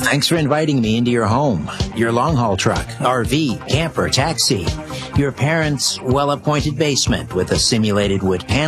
Thanks for inviting me into your home, your long-haul truck, RV, camper, taxi, your parents' well-appointed basement with a simulated wood panel